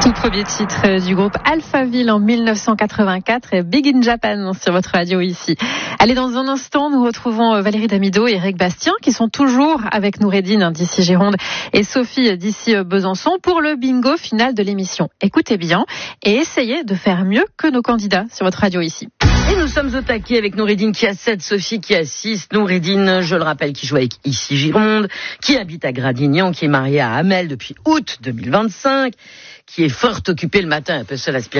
Tout premier titre du groupe Alphaville en 1984, Big in Japan sur votre radio ici. Allez, dans un instant, nous retrouvons Valérie Damido et Eric Bastien qui sont toujours avec Noureddine d'ici Gironde et Sophie d'ici Besançon pour le bingo final de l'émission. Écoutez bien et essayez de faire mieux que nos candidats sur votre radio ici. Et nous sommes au taquet avec Noureddine qui a 7, Sophie qui a 6. Noureddine, je le rappelle, qui joue avec ici Gironde, qui habite à Gradignan, qui est mariée à Amel depuis août 2025, qui est fort occupée le matin, un peu seule à